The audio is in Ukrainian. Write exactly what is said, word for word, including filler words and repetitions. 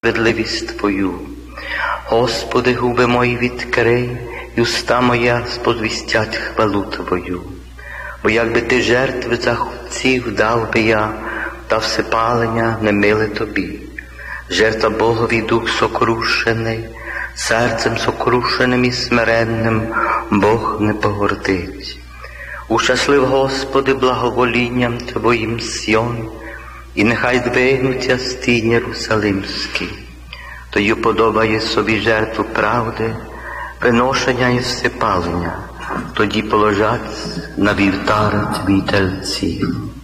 справедливість Твою. Господи, губи мої відкрий, і уста моя сповістять хвалу Твою. Бо якби Ти жертви за хлопців дав би я, та всепалення не миле Тобі. Жертва Богові дух сокрушений, серцем сокрушеним і смиренним Бог не погордить. Ущаслив, Господи, благоволінням Твоїм Сйон, і нехай здвигнуться стін Єрусалимські. Тоді подобає собі жертву правди, приношення і всепалення, тоді положать на вівтар Твій тельці.